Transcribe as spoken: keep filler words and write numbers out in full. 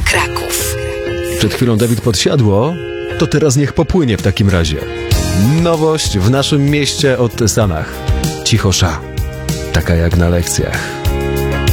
Kraków. Przed chwilą Dawid podsiadło, to teraz niech popłynie w takim razie. Nowość w naszym mieście od Sanach. Cichosza. Taka jak na lekcjach.